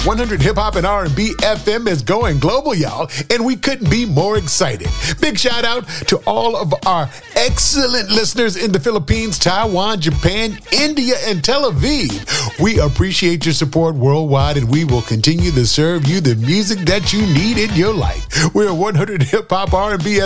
100 Hip Hop and R&B FM is going global, y'all, and we couldn't be more excited. Big shout out to all of our excellent listeners in the Philippines, Taiwan, Japan, India, and Tel Aviv. We appreciate your support worldwide, and we will continue to serve you the music that you need in your life. We're 100 Hip Hop R&B